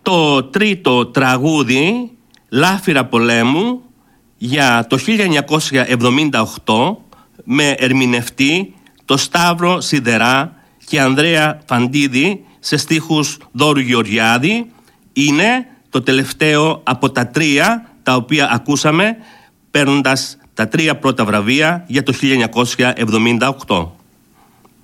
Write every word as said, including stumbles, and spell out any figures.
το τρίτο τραγούδι, Λάφυρα πολέμου, για το χίλια εννιακόσια εβδομήντα οκτώ, με ερμηνευτή το Σταύρο Σιδερά και Ανδρέα Φαντίδη σε στίχους Δώρου Γεωργιάδη. Είναι το τελευταίο από τα τρία τα οποία ακούσαμε, παίρνοντας τα τρία πρώτα βραβεία για το χίλια εννιακόσια εβδομήντα οκτώ.